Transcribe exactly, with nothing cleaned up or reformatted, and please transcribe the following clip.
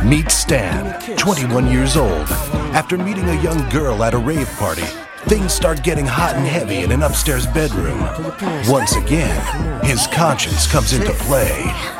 Meet Stan, twenty-one years old. After meeting a young girl at a rave party, things start getting hot and heavy in an upstairs bedroom. Once again, his conscience comes into play.